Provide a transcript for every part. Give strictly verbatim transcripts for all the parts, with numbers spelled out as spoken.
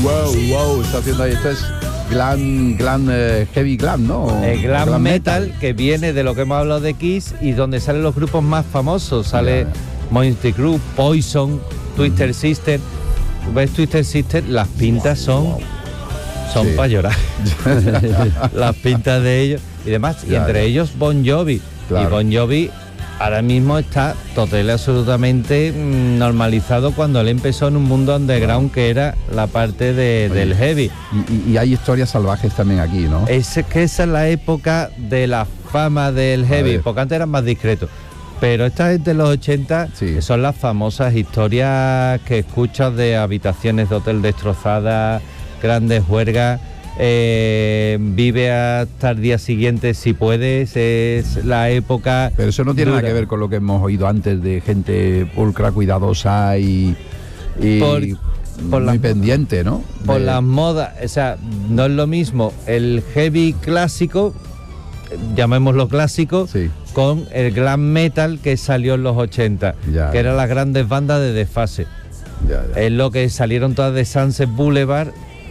Wow, wow, está haciendo ahí, esto es glam, glam, eh, heavy glam, ¿no? El glam, glam metal, metal, que viene de lo que hemos hablado de Kiss y donde salen los grupos más famosos. Sale Ya. Motley Crue, Poison, Twisted Sister. ¿Ves Twisted Sister? Las pintas son son Sí. para llorar. Las pintas de ellos y demás. Y Ya, entre ya. ellos Bon Jovi. Claro. Y Bon Jovi ahora mismo está total y absolutamente mm, normalizado cuando él empezó en un mundo underground que era la parte de, Oye, del heavy. Y, y- y hay historias salvajes también aquí, ¿no? Es que esa es la época de la fama del heavy, ver. porque antes eran más discretos. Pero esta gente de los ochenta Sí. son las famosas historias que escuchas de habitaciones de hotel destrozadas, grandes huelgas, eh, vive hasta el día siguiente si puedes, es la época... Pero eso no tiene dura. nada que ver con lo que hemos oído antes de gente pulcra, cuidadosa y, y Por- por muy las- pendiente, ¿no? Por De- las modas, o sea, no es lo mismo el heavy clásico, llamémoslo clásico, Sí. con el glam metal que salió en los ochenta, Ya, que ya. eran las grandes bandas de desfase. Ya, ya. Es lo que salieron todas de Sunset Boulevard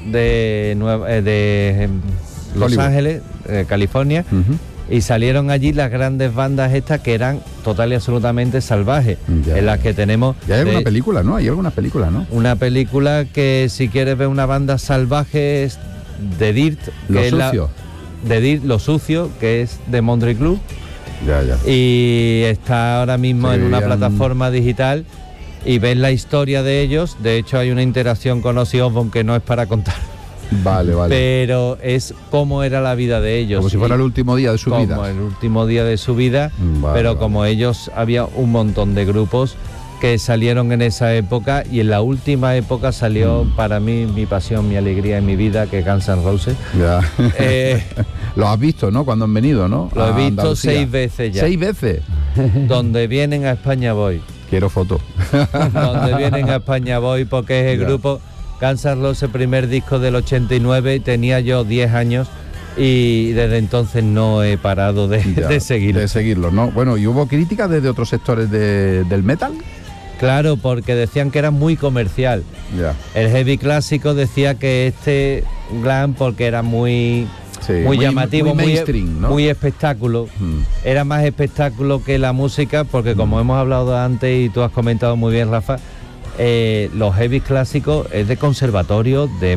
de, Nueva- eh, de em, Los Hollywood. Ángeles, eh, California, Ujú. y salieron allí las grandes bandas estas que eran total y absolutamente salvajes, Ya, en las ya. que tenemos Y hay alguna de- película, ¿no? Hay algunas películas, ¿no? una película que si quieres ver una banda salvaje es The Dirt, que Lo es la- sucio. The Dirt, Lo Sucio, que es de Motley Crue, Ya, ya. y está ahora mismo Sí, en una han- plataforma digital y ves la historia de ellos. De hecho hay una interacción con Ozzy Osbourne que no es para contar, Vale, vale. pero es cómo era la vida de ellos. Como si fuera Y el último día de su como vida. el último día de su vida, Vale, pero vale. como ellos había un montón de grupos que salieron en esa época y en la última época salió Mm. para mí mi pasión, mi alegría en mi vida, que Guns N' Roses. Ya. Eh, Lo has visto, ¿no? Cuando han venido, ¿no? lo he A visto Andalucía. seis veces ya. Seis veces. Donde vienen a España voy. Quiero foto. Donde vienen a España voy porque es el Ya. grupo Guns N' Roses, primer disco del ochenta y nueve, tenía yo diez años y desde entonces no he parado de, Ya, de seguir. De seguirlo, ¿no? Bueno, ¿y hubo críticas desde otros sectores de- del metal? Claro, porque decían que era muy comercial. Ya. El heavy clásico decía que este glam, porque era muy, Sí, muy llamativo, muy muy, mainstream, ¿no? muy espectáculo. Mm. Era más espectáculo que la música, porque como hemos hablado antes y tú has comentado muy bien, Rafa, eh, los heavy clásicos es de conservatorio, de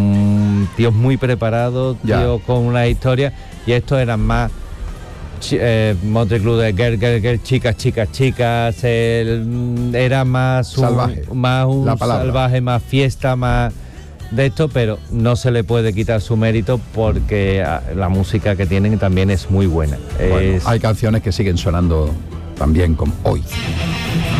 mm, tíos muy preparados, Ya. tíos con una historia, y estos eran más chi- eh, Motley Crue de girl, girl, girl, chicas, chicas, chicas, el, mm, era más un, Salvaje, más un la palabra. salvaje, más fiesta, más de esto, pero no se le puede quitar su mérito porque ah, la música que tienen también es muy buena. Bueno, Es- hay canciones que siguen sonando también como hoy.